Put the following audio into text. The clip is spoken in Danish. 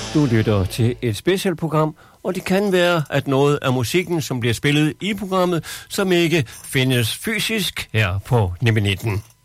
Du lytter til et specialprogram, og det kan være, at noget af musikken, som bliver spillet i programmet, som ikke findes fysisk her på Nimbe 19.